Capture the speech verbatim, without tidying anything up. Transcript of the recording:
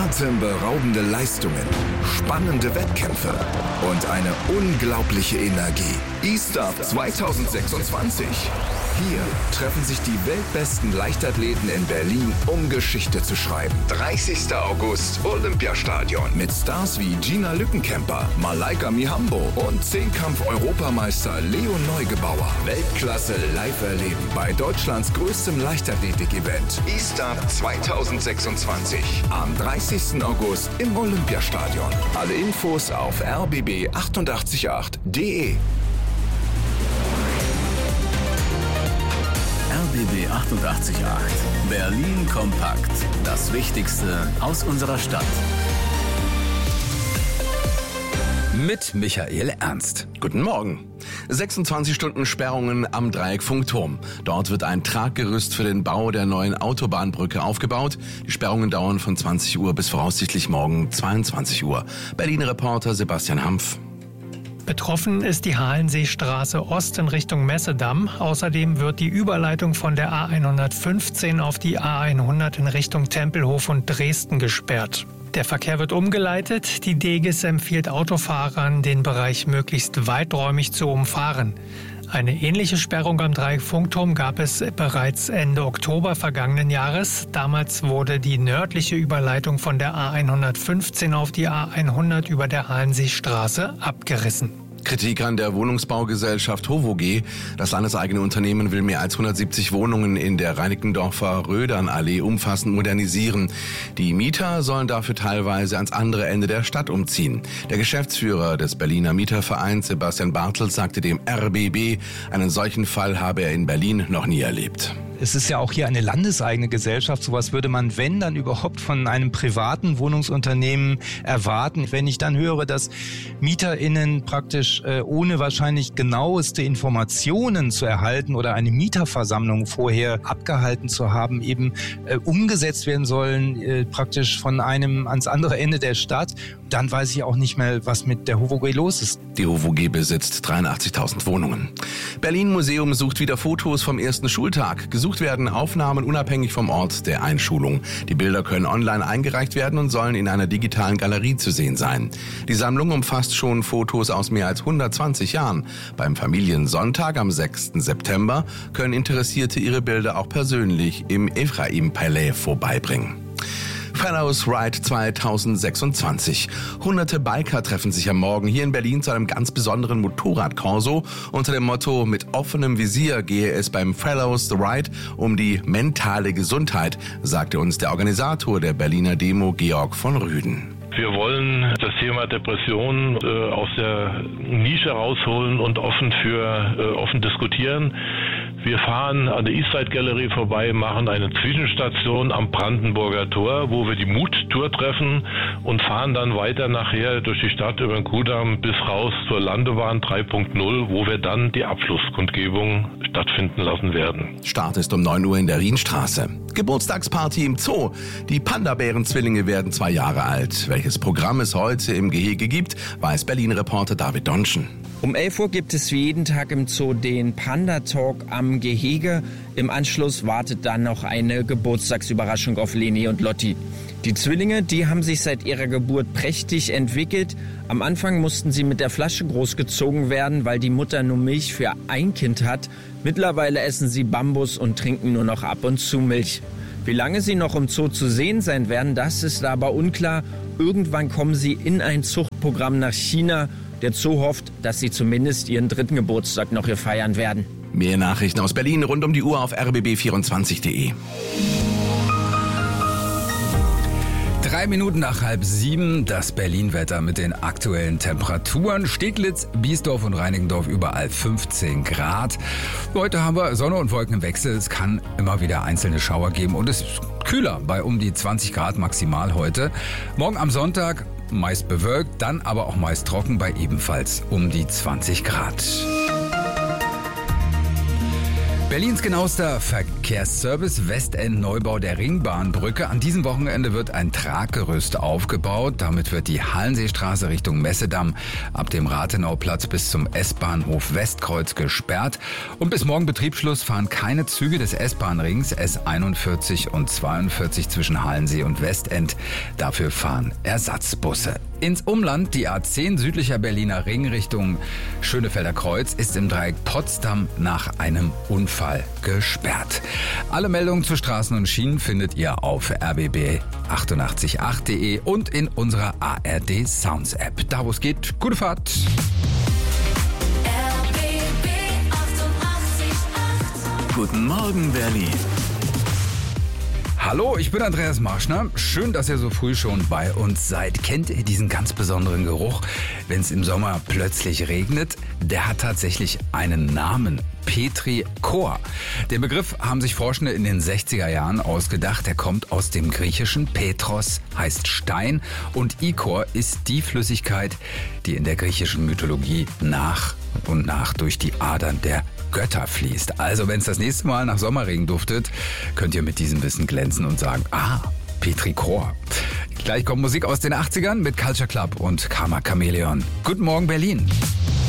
Atemberaubende Leistungen, spannende Wettkämpfe und eine unglaubliche Energie. E-Start zwanzig sechsundzwanzig. Hier treffen sich die weltbesten Leichtathleten in Berlin, um Geschichte zu schreiben. dreißigster August, Olympiastadion. Mit Stars wie Gina Lückenkämper, Malaika Mihambo und Zehnkampf-Europameister Leon Neugebauer. Weltklasse live erleben bei Deutschlands größtem Leichtathletik-Event. E-Start zwanzig sechsundzwanzig. Am dreißigsten August im Olympiastadion. Alle Infos auf r b b achtundachtzig Komma acht punkt d e. R B B achtundachtzig Komma acht. Berlin kompakt. Das Wichtigste aus unserer Stadt. Mit Michael Ernst. Guten Morgen. sechsundzwanzig Stunden Sperrungen am Dreieck-Funkturm. Dort wird ein Traggerüst für den Bau der neuen Autobahnbrücke aufgebaut. Die Sperrungen dauern von zwanzig Uhr bis voraussichtlich morgen zweiundzwanzig Uhr. Berlin-Reporter Sebastian Hampf. Betroffen ist die Hallenseestraße Ost in Richtung Messedamm. Außerdem wird die Überleitung von der A hundertfünfzehn auf die A hundert in Richtung Tempelhof und Dresden gesperrt. Der Verkehr wird umgeleitet. Die D G E S empfiehlt Autofahrern, den Bereich möglichst weiträumig zu umfahren. Eine ähnliche Sperrung am Dreieck-Funkturm gab es bereits Ende Oktober vergangenen Jahres. Damals wurde die nördliche Überleitung von der A hundertfünfzehn auf die A hundert über der Hallenseestraße abgerissen. Kritik an der Wohnungsbaugesellschaft HOVOG. Das landeseigene Unternehmen will mehr als hundertsiebzig Wohnungen in der Reinickendorfer Rödernallee umfassend modernisieren. Die Mieter sollen dafür teilweise ans andere Ende der Stadt umziehen. Der Geschäftsführer des Berliner Mietervereins, Sebastian Bartels, sagte dem R B B, einen solchen Fall habe er in Berlin noch nie erlebt. Es ist ja auch hier eine landeseigene Gesellschaft. Sowas würde man, wenn, dann überhaupt von einem privaten Wohnungsunternehmen erwarten. Wenn ich dann höre, dass MieterInnen praktisch äh, ohne wahrscheinlich genaueste Informationen zu erhalten oder eine Mieterversammlung vorher abgehalten zu haben, eben äh, umgesetzt werden sollen, äh, praktisch von einem ans andere Ende der Stadt, dann weiß ich auch nicht mehr, was mit der HOVOG los ist. Die HOVOG besitzt dreiundachtzigtausend Wohnungen. Berlin Museum sucht wieder Fotos vom ersten Schultag. Gesucht werden Aufnahmen unabhängig vom Ort der Einschulung. Die Bilder können online eingereicht werden und sollen in einer digitalen Galerie zu sehen sein. Die Sammlung umfasst schon Fotos aus mehr als hundertzwanzig Jahren. Beim Familiensonntag am sechsten September können Interessierte ihre Bilder auch persönlich im Ephraim-Palais vorbeibringen. Fellows Ride zwanzig sechsundzwanzig. Hunderte Biker treffen sich am Morgen hier in Berlin zu einem ganz besonderen Motorradkorso. Unter dem Motto "Mit offenem Visier" gehe es beim Fellows the Ride um die mentale Gesundheit, sagte uns der Organisator der Berliner Demo, Georg von Rüden. Wir wollen das Thema Depression äh, aus der Nische rausholen und offen für äh, offen diskutieren. Wir fahren an der Eastside Gallery vorbei, machen eine Zwischenstation am Brandenburger Tor, wo wir die Mut-Tour treffen und fahren dann weiter nachher durch die Stadt über den Kudamm bis raus zur Landebahn drei Punkt null, wo wir dann die Abschlusskundgebung stattfinden lassen werden. Start ist um neun Uhr in der Rienstraße. Geburtstagsparty im Zoo. Die Panda-Bären-Zwillinge werden zwei Jahre alt. Welches Programm es heute im Gehege gibt, weiß Berlin-Reporter David Donschen. Um elf Uhr gibt es wie jeden Tag im Zoo den Panda-Talk am Gehege. Im Anschluss wartet dann noch eine Geburtstagsüberraschung auf Leni und Lotti. Die Zwillinge, die haben sich seit ihrer Geburt prächtig entwickelt. Am Anfang mussten sie mit der Flasche großgezogen werden, weil die Mutter nur Milch für ein Kind hat. Mittlerweile essen sie Bambus und trinken nur noch ab und zu Milch. Wie lange sie noch im Zoo zu sehen sein werden, das ist aber unklar. Irgendwann kommen sie in ein Zuchtprogramm nach China. Der Zoo hofft, dass sie zumindest ihren dritten Geburtstag noch hier feiern werden. Mehr Nachrichten aus Berlin rund um die Uhr auf r b b vierundzwanzig punkt d e. Drei Minuten nach halb sieben, das Berlin-Wetter mit den aktuellen Temperaturen. Steglitz, Biesdorf und Reinickendorf überall fünfzehn Grad. Heute haben wir Sonne und Wolken im Wechsel. Es kann immer wieder einzelne Schauer geben und es ist kühler bei um die zwanzig Grad maximal heute. Morgen am Sonntag meist bewölkt, dann aber auch meist trocken bei ebenfalls um die zwanzig Grad. Berlins genauester Verkehrsservice, Westend-Neubau der Ringbahnbrücke. An diesem Wochenende wird ein Traggerüst aufgebaut. Damit wird die Hallenseestraße Richtung Messedamm ab dem Rathenauplatz bis zum S-Bahnhof Westkreuz gesperrt. Und bis morgen Betriebsschluss fahren keine Züge des S-Bahn-Rings S einundvierzig und zweiundvierzig zwischen Hallensee und Westend. Dafür fahren Ersatzbusse. Ins Umland, die A zehn südlicher Berliner Ring Richtung Schönefelder Kreuz, ist im Dreieck Potsdam nach einem Unfall gesperrt. Alle Meldungen zu Straßen und Schienen findet ihr auf r b b achtundachtzig Punkt acht punkt de und in unserer A R D Sounds App. Da wo es geht, gute Fahrt! R B B achtundachtzig Komma acht. Guten Morgen, Berlin. Hallo, ich bin Andreas Marschner. Schön, dass ihr so früh schon bei uns seid. Kennt ihr diesen ganz besonderen Geruch, wenn es im Sommer plötzlich regnet? Der hat tatsächlich einen Namen. Petrichor. Den Begriff haben sich Forschende in den sechziger Jahren ausgedacht. Er kommt aus dem Griechischen. Petros heißt Stein und Ichor ist die Flüssigkeit, die in der griechischen Mythologie nach und nach durch die Adern der Götter fließt. Also wenn es das nächste Mal nach Sommerregen duftet, könnt ihr mit diesem Wissen glänzen und sagen, ah, Petrichor. Gleich kommt Musik aus den achtzigern mit Culture Club und Karma Chameleon. Guten Morgen, Berlin.